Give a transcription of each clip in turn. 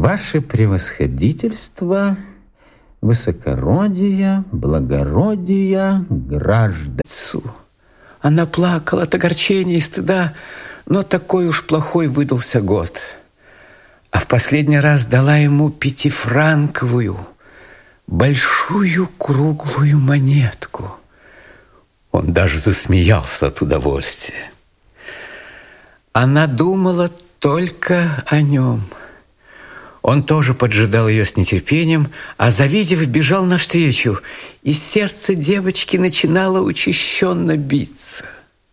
Ваше превосходительство, высокородие, благородие, граждан. Она плакала от огорчения и стыда, но такой уж плохой выдался год. А в последний раз дала ему 5-франковую, большую круглую монетку. Он даже засмеялся от удовольствия. Она думала только о нем. Он тоже поджидал ее с нетерпением, а, завидев, бежал навстречу, и сердце девочки начинало учащенно биться.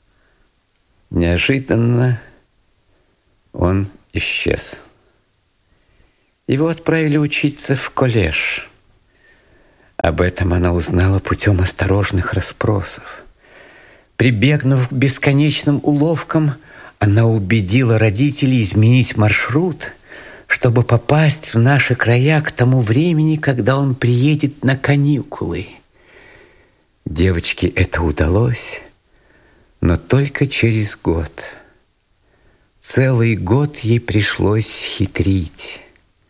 Неожиданно он исчез. Его отправили учиться в коллеж. Об этом она узнала путем осторожных расспросов. Прибегнув к бесконечным уловкам, она убедила родителей изменить маршрут, чтобы попасть в наши края к тому времени, когда он приедет на каникулы. Девочке это удалось, но только через год. Целый год ей пришлось хитрить.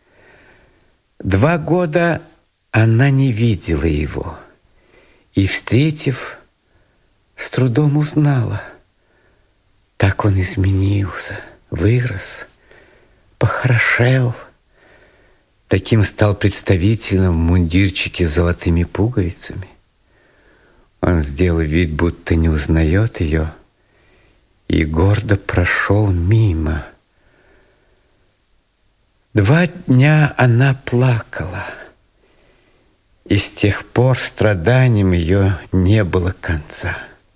2 года она не видела его и, встретив, с трудом узнала. Так он изменился, вырос, похорошел. Таким стал представительным в мундирчике с золотыми пуговицами. Он сделал вид, будто не узнает ее, и гордо прошел мимо. 2 дня она плакала, и с тех пор страданиям ее не было конца.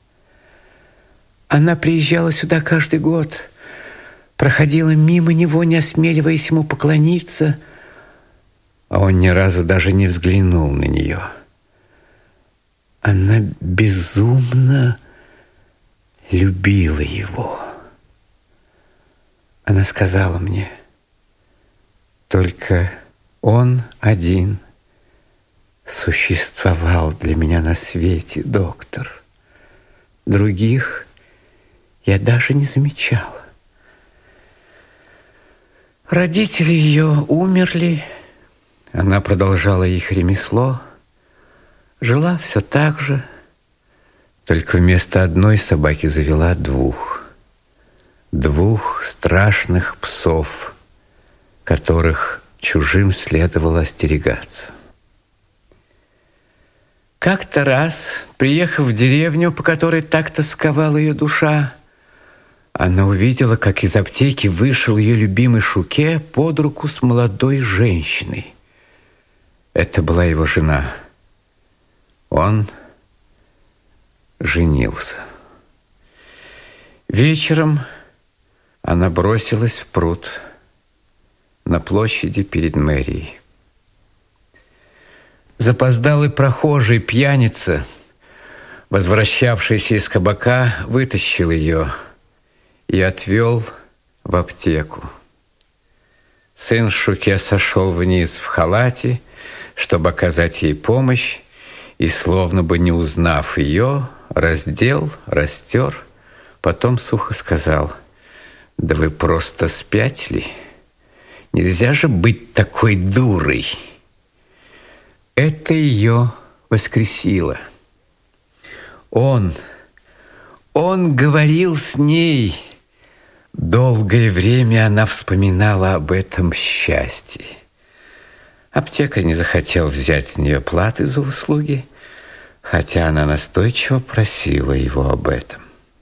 Она приезжала сюда каждый год, проходила мимо него, не осмеливаясь ему поклониться, а он ни разу даже не взглянул на нее. Она безумно любила его. Она сказала мне: только он один существовал для меня на свете, доктор. Других я даже не замечала. Родители ее умерли, она продолжала их ремесло, жила все так же, только вместо одной собаки завела 2. 2 страшных псов, которых чужим следовало остерегаться. Как-то раз, приехав в деревню, по которой так тосковала ее душа, она увидела, как из аптеки вышел ее любимый Шуке под руку с молодой женщиной. Это была его жена. Он женился. Вечером она бросилась в пруд на площади перед мэрией. Запоздалый прохожий пьяница, возвращавшийся из кабака, вытащил ее и отвел в аптеку. Сын Шуке сошел вниз в халате, чтобы оказать ей помощь, и, словно бы не узнав ее, раздел, растер, потом сухо сказал: «Да вы просто спятили. Нельзя же быть такой дурой». Это ее воскресило. Он говорил с ней. Долгое время она вспоминала об этом счастье. Аптекарь не захотел взять с нее платы за услуги, хотя она настойчиво просила его об этом.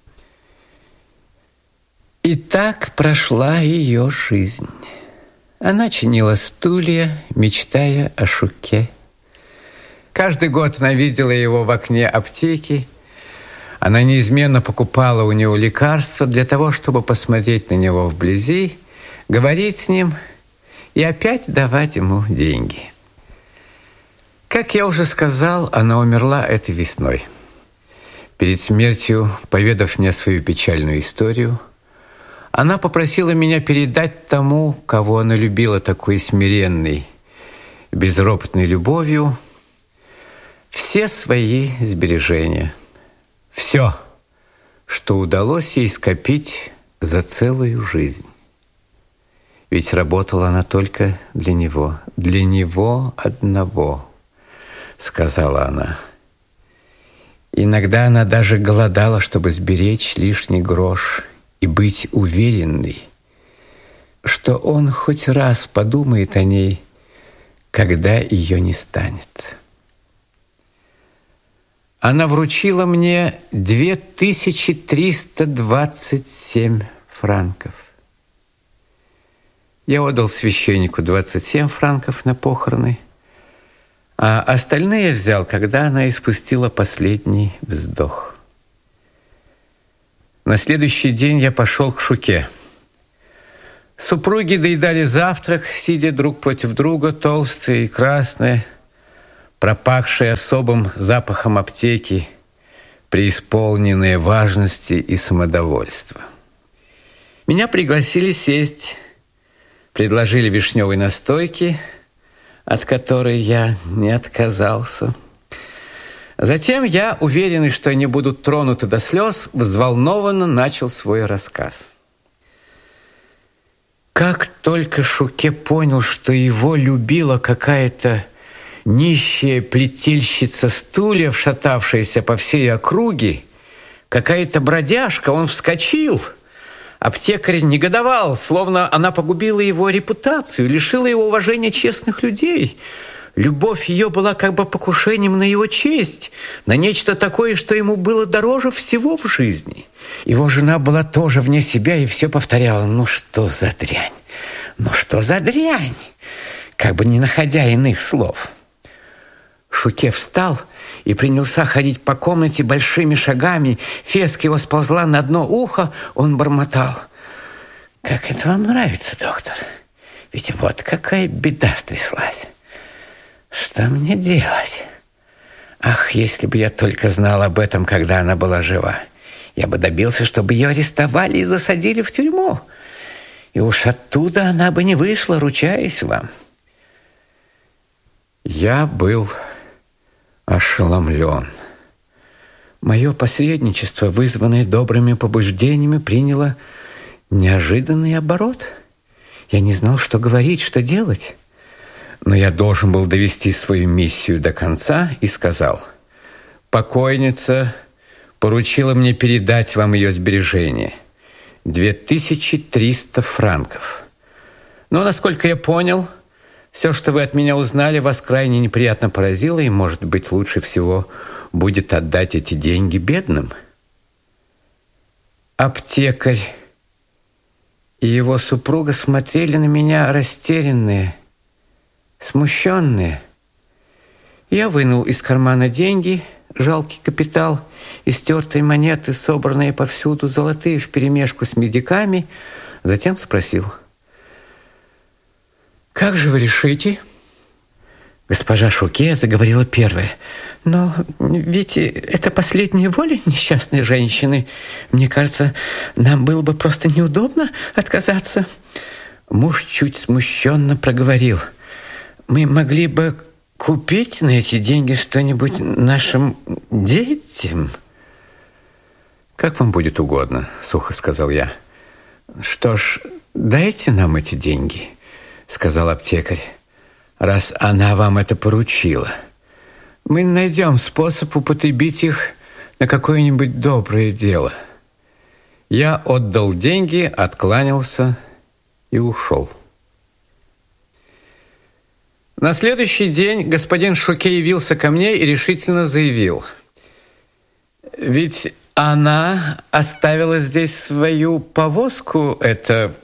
И так прошла ее жизнь. Она чинила стулья, мечтая о Шуке. Каждый год она видела его в окне аптеки. Она неизменно покупала у него лекарства для того, чтобы посмотреть на него вблизи, говорить с ним и опять давать ему деньги. Как я уже сказал, она умерла этой весной. Перед смертью, поведав мне свою печальную историю, она попросила меня передать тому, кого она любила такой смиренной, безропотной любовью, все свои сбережения. Все, что удалось ей скопить за целую жизнь. ведь работала она только для него одного, сказала она. Иногда она даже голодала, чтобы сберечь лишний грош и быть уверенной, что он хоть раз подумает о ней, когда ее не станет. Она вручила мне 2327 франков. Я отдал священнику 27 франков на похороны, а остальные взял, когда она испустила последний вздох. На следующий день я пошел к Шуке. Супруги доедали завтрак, сидя друг против друга, толстые и красные, пропахшие особым запахом аптеки, преисполненные важности и самодовольства. Меня пригласили сесть, предложили вишневой настойки, от которой я не отказался. Затем я, уверенный, что они будут тронуты до слез, взволнованно начал свой рассказ. Как только Шуке понял, что его любила какая-то нищая плетельщица стульев, шатавшаяся по всей округе, какая-то бродяжка, он вскочил. Аптекарь негодовал, словно она погубила его репутацию, лишила его уважения честных людей. Любовь ее была как бы покушением на его честь, на нечто такое, что ему было дороже всего в жизни. Его жена была тоже вне себя и все повторяла: «Ну что за дрянь? Ну что за дрянь?» Как бы не находя иных слов. Шуке встал и принялся ходить по комнате большими шагами. Феска его сползла на одно ухо, он бормотал: «Как это вам нравится, доктор? Ведь вот какая беда стряслась. Что мне делать? Ах, если бы я только знал об этом, когда она была жива. Я бы добился, чтобы ее арестовали и засадили в тюрьму. И уж оттуда она бы не вышла, ручаюсь вам». Я был ошеломлен. Мое посредничество, вызванное добрыми побуждениями, приняло неожиданный оборот. Я не знал, что говорить, что делать. Но я должен был довести свою миссию до конца и сказал: «Покойница поручила мне передать вам ее сбережения. 2300 франков. Но, насколько я понял, все, что вы от меня узнали, вас крайне неприятно поразило, и, может быть, лучше всего будет отдать эти деньги бедным». Аптекарь и его супруга смотрели на меня растерянные, смущенные. Я вынул из кармана деньги, жалкий капитал, истертые монеты, собранные повсюду, золотые вперемешку с медиками, затем спросил: «Как же вы решите?» Госпожа Шуке заговорила первая. «Но ведь это последняя воля несчастной женщины. Мне кажется, нам было бы просто неудобно отказаться». Муж чуть смущенно проговорил: «Мы могли бы купить на эти деньги что-нибудь нашим детям». «Как вам будет угодно», — сухо сказал я. «Что ж, дайте нам эти деньги», — сказал аптекарь, «раз она вам это поручила. Мы найдем способ употребить их на какое-нибудь доброе дело». Я отдал деньги, откланялся и ушел. На следующий день господин Шуке явился ко мне и решительно заявил: «Ведь она оставила здесь свою повозку, эта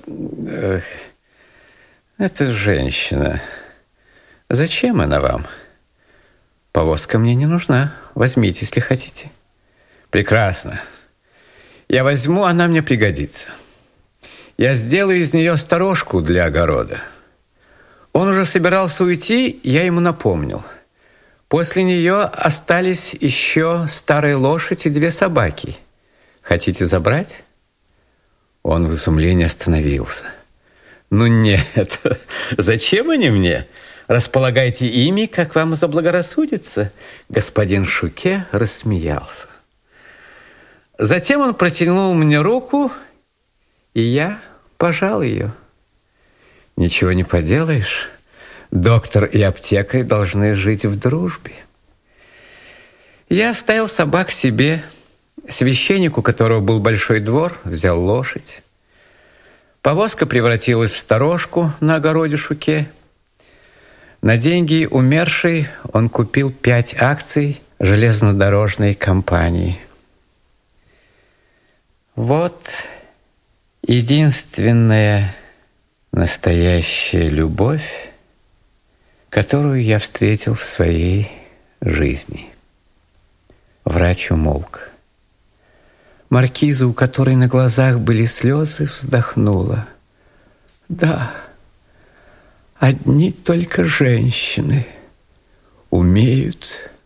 женщина. Зачем она вам?» «Повозка мне не нужна. Возьмите, если хотите». «Прекрасно. Я возьму, она мне пригодится. Я сделаю из нее сторожку для огорода». Он уже собирался уйти, я ему напомнил. После нее остались еще старая лошадь и 2 собаки. Хотите забрать? Он в изумлении остановился. «Ну нет, зачем они мне? Располагайте ими, как вам заблагорассудится». Господин Шуке рассмеялся. Затем он протянул мне руку, и я пожал ее. Ничего не поделаешь. Доктор и аптекарь должны жить в дружбе. Я оставил собак себе. Священник, у которого был большой двор, взял лошадь. Повозка превратилась в сторожку на огороде Шуке. На деньги умершей он купил 5 акций железнодорожной компании. Вот единственная настоящая любовь, которую я встретил в своей жизни. Врач умолк. Маркиза, у которой на глазах были слезы, вздохнула. Да, одни только женщины умеют